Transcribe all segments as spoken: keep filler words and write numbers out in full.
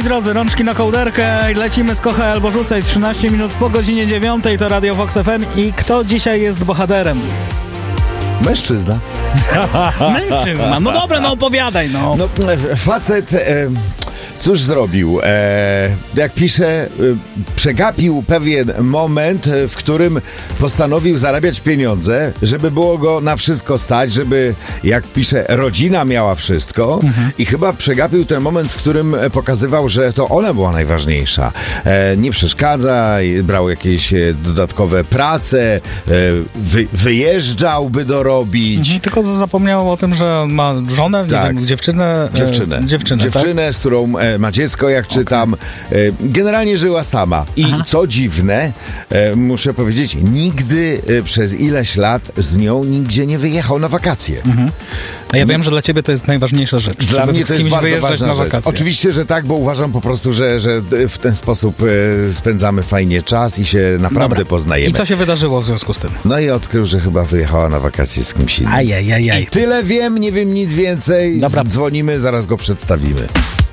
drodzy, rączki na kołderkę i lecimy z Kochaj albo Rzucaj. trzynaście minut po godzinie dziewiątej to Radio Vox F M. I kto dzisiaj jest bohaterem? Mężczyzna. Mężczyzna. No dobra, no opowiadaj, no. No, facet... E... Cóż zrobił? E, jak pisze, e, przegapił pewien moment, w którym postanowił zarabiać pieniądze, żeby było go na wszystko stać, żeby, jak pisze, rodzina miała wszystko mhm. i chyba przegapił ten moment, w którym pokazywał, że to ona była najważniejsza. E, nie przeszkadza, brał jakieś dodatkowe prace, e, wy, wyjeżdżał, by dorobić. Mhm, tylko zapomniał o tym, że ma żonę, tak. nie wiem, dziewczynę. Dziewczynę. E, dziewczynę, dziewczynę tak? z którą ma dziecko, jak czytam. Okay. Generalnie żyła sama. I Aha. co dziwne, muszę powiedzieć, nigdy przez ileś lat z nią nigdzie nie wyjechał na wakacje. Mhm. A ja wiem, że dla ciebie to jest najważniejsza rzecz. Dla mnie to jest bardzo ważna na rzecz. wakacje. Oczywiście, że tak, bo uważam po prostu, że, że w ten sposób spędzamy fajnie czas i się naprawdę Dobra. poznajemy. I co się wydarzyło w związku z tym? No i odkrył, że chyba wyjechała na wakacje z kimś innym. Ajajajaj. I tyle wiem, nie wiem nic więcej. Dobra. Dzwonimy, zaraz go przedstawimy.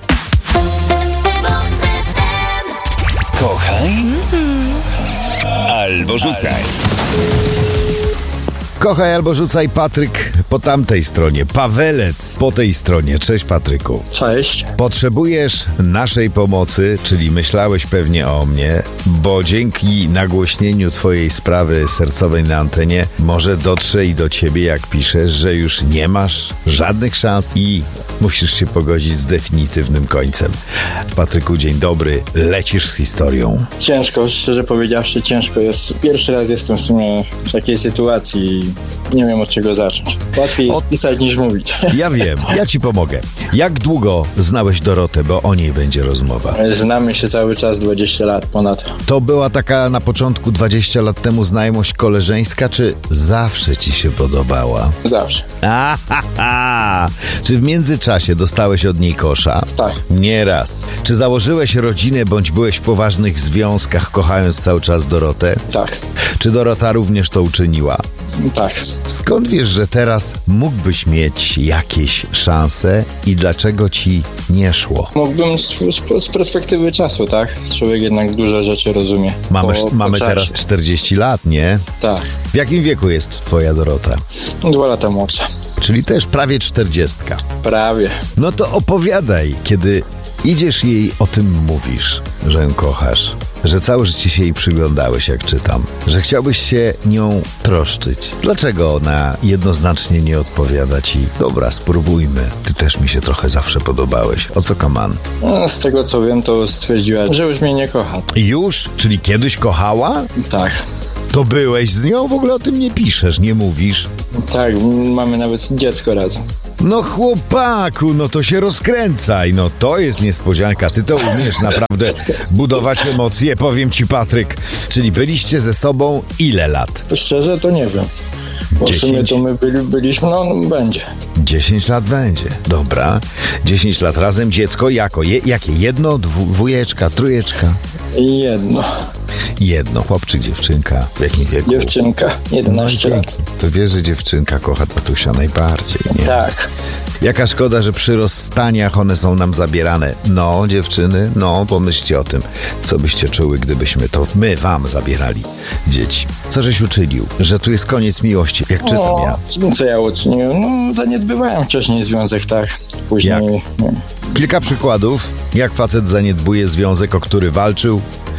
Kochaj mm-hmm. albo rzucaj. Kochaj albo rzucaj, Patryk po tamtej stronie, Pawelec po tej stronie. Cześć, Patryku. Cześć. Potrzebujesz naszej pomocy, czyli myślałeś pewnie o mnie, bo dzięki nagłośnieniu twojej sprawy sercowej na antenie może dotrze i do ciebie, jak piszesz, że już nie masz żadnych szans i musisz się pogodzić z definitywnym końcem. Patryku, dzień dobry, lecisz z historią. Ciężko, szczerze powiedziawszy, ciężko jest. Pierwszy raz jestem w sumie w takiej sytuacji. Nie wiem, od czego zacząć. Łatwiej jest od... pisać niż mówić. Ja wiem, ja ci pomogę. Jak długo znałeś Dorotę, bo o niej będzie rozmowa? Znamy się cały czas, dwadzieścia lat ponad. To była taka na początku dwadzieścia lat temu znajomość koleżeńska, czy zawsze ci się podobała? Zawsze. Ahaha. Czy w międzyczasie dostałeś od niej kosza? Tak. Nieraz. Czy założyłeś rodzinę, bądź byłeś w poważnych związkach, kochając cały czas Dorotę? Tak. Czy Dorota również to uczyniła? Tak. Skąd wiesz, że teraz mógłbyś mieć jakieś szanse i dlaczego ci nie szło? Mógłbym z, z, z perspektywy czasu, tak? Człowiek jednak dużo rzeczy rozumie. Mamy, po, mamy po teraz czterdzieści lat, nie? Tak. W jakim wieku jest twoja Dorota? Dwa lata młodsza. Czyli też prawie czterdziestka. Prawie. No to opowiadaj, kiedy idziesz jej o tym mówisz, że ją kochasz, że całe życie się jej przyglądałeś, jak czytam, że chciałbyś się nią troszczyć. Dlaczego ona jednoznacznie nie odpowiada ci? Dobra, spróbujmy. Ty też mi się trochę zawsze podobałeś. O co kaman? No, z tego co wiem, to stwierdziła, że już mnie nie kocha. Już? Czyli kiedyś kochała? Tak. To byłeś z nią? W ogóle o tym nie piszesz, nie mówisz? Tak, mamy nawet dziecko razem. No chłopaku, no to się rozkręcaj, no to jest niespodzianka, ty to umiesz naprawdę budować emocje, powiem ci, Patryk. Czyli byliście ze sobą ile lat? Szczerze to nie wiem, bo w sumie to my byli, byliśmy, no, no będzie. dziesięć lat będzie, dobra. dziesięć lat razem, dziecko jako? Je, jakie? Jedno, dwu, dwójeczka, trójeczka? Jedno. Jedno, chłopczyk, dziewczynka, w jakim wieku? Dziewczynka, jedenaście no, lat. To wiesz, że dziewczynka kocha tatusia najbardziej, nie? Tak. Jaka szkoda, że przy rozstaniach one są nam zabierane. No, dziewczyny, no, pomyślcie o tym, co byście czuły, gdybyśmy to my wam zabierali dzieci. Co żeś uczynił? Że tu jest koniec miłości, jak czytam no, ja. Co ja uczyniłem? No, zaniedbywałem wcześniej związek, tak. Później... Jak? Nie. Kilka przykładów, jak facet zaniedbuje związek, o który walczył.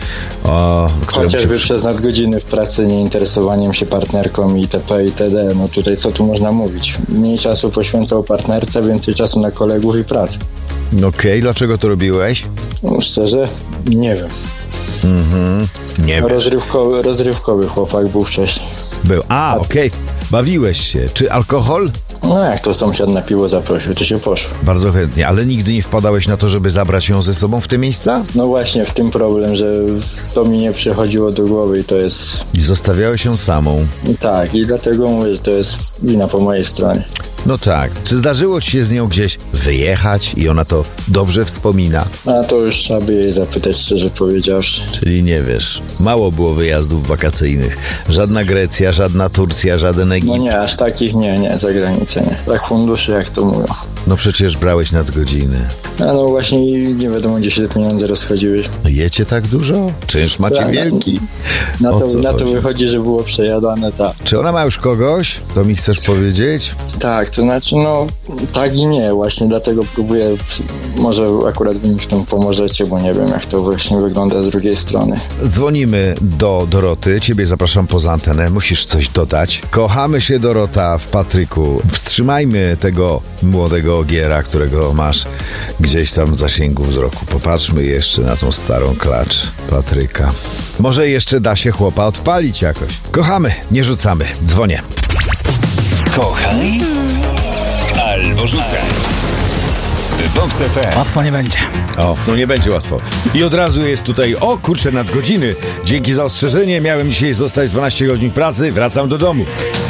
O, Chociażby się... przez nadgodziny w pracy, nieinteresowaniem się partnerką itp. itd. No tutaj co tu można mówić? Mniej czasu poświęcał partnerce, więcej czasu na kolegów i pracę. Okej, okay, dlaczego to robiłeś? No szczerze, nie wiem. Mhm, nie wiem. Rozrywko, rozrywkowy chłopak był wcześniej. Był, a, okej. Okay. Bawiłeś się. Czy alkohol? No jak to sąsiad na piwo zaprosił, to się poszło. Bardzo chętnie, ale nigdy nie wpadałeś na to, żeby zabrać ją ze sobą w te miejsca? No właśnie, w tym problem, że to mi nie przychodziło do głowy i to jest... I zostawiałeś ją samą. Tak, i dlatego mówię, że to jest wina po mojej stronie. No tak. Czy zdarzyło ci się z nią gdzieś wyjechać i ona to dobrze wspomina? A to już trzeba by jej zapytać, szczerze powiedziawszy. Czyli nie wiesz, mało było wyjazdów wakacyjnych. Żadna Grecja, żadna Turcja, żaden Egipt. No nie, aż takich nie, nie, za granicę nie. Tak funduszy, jak to mówią. No przecież brałeś nadgodziny. A no właśnie nie wiadomo, gdzie się te pieniądze rozchodziły. Jecie tak dużo? Czynsz macie Tak. wielki? Na O to, co na to chodzi? wychodzi, że było przejadane, tak. Czy ona ma już kogoś? To mi chcesz powiedzieć? Tak, to znaczy, no tak i nie, właśnie dlatego próbuję, może akurat wy mi w tym pomożecie, bo nie wiem, jak to właśnie wygląda z drugiej strony. Dzwonimy do Doroty. Ciebie zapraszam poza antenę. Musisz coś dodać. Kochamy się, Dorota, w Patryku. Wstrzymajmy tego młodego ogiera, którego masz gdzieś tam w zasięgu wzroku. Popatrzmy jeszcze na tą starą klacz Patryka. Może jeszcze da się chłopa odpalić jakoś. Kochamy, nie rzucamy. Dzwonię. Kochaj albo rzucaj. Vox F M. Łatwo nie będzie. O, no nie będzie łatwo. I od razu jest tutaj, o kurczę, nadgodziny. Dzięki za ostrzeżenie, miałem dzisiaj zostać dwanaście godzin pracy, wracam do domu.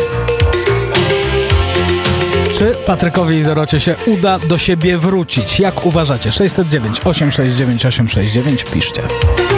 Czy Patrykowi i Dorocie się uda do siebie wrócić? Jak uważacie? sześćset dziewięć, osiemset sześćdziesiąt dziewięć, osiemset sześćdziesiąt dziewięć, piszcie.